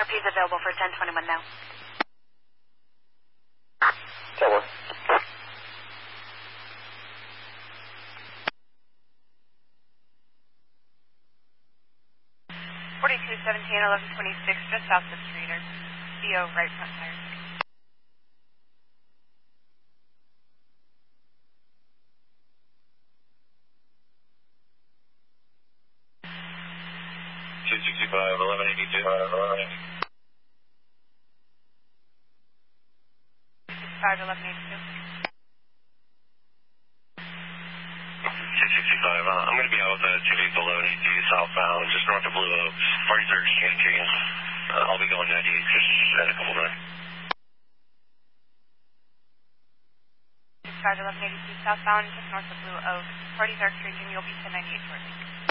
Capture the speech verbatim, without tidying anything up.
R P is available for ten twenty-one now. Tower. forty-two seventeen, eleven twenty-six, just south of Streeter. C O, right front tire. two sixty-five, eleven eighty-two, eleven eighty. five, eleven eighty-two. two sixty-five, uh, I'm going to be out with a two vehicle eleven eighty-two southbound, just north of Blue Oaks. Parties are exchanging. Uh, I'll be going ninety-eight, just in a couple minutes. five, eleven eighty-two southbound, just north of Blue Oaks. Parties are exchanging. You'll be ten ninety-eight shortly.